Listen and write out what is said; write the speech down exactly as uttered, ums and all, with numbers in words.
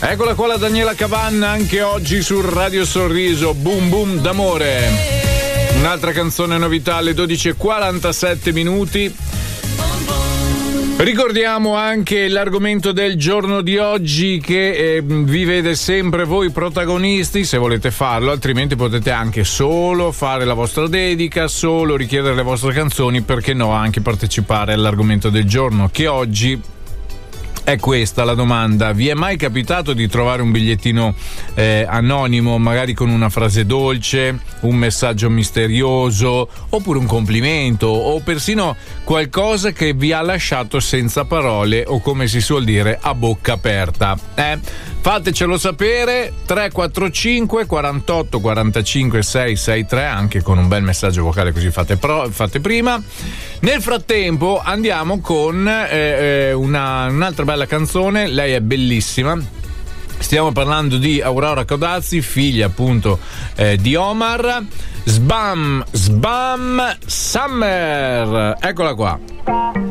Eccola qua la Daniela Cavanna anche oggi su Radio Sorriso. Boom boom d'amore. Un'altra canzone novità alle dodici e quarantasette minuti. Ricordiamo anche l'argomento del giorno di oggi che eh, vi vede sempre voi protagonisti, se volete farlo, altrimenti potete anche solo fare la vostra dedica, solo richiedere le vostre canzoni, perché no anche partecipare all'argomento del giorno, che oggi è questa la domanda: vi è mai capitato di trovare un bigliettino eh, anonimo, magari con una frase dolce, un messaggio misterioso, oppure un complimento, o persino qualcosa che vi ha lasciato senza parole, o come si suol dire a bocca aperta? Eh? Fatecelo sapere. Tre quattro cinque quarantotto quarantacinque sei sei tre, anche con un bel messaggio vocale, così fate, pro, fate prima. Nel frattempo andiamo con eh, una, un'altra bella canzone. Lei è bellissima. Stiamo parlando di Aurora Codazzi, figlia appunto eh, di Omar. Sbam Sbam Summer, eccola qua.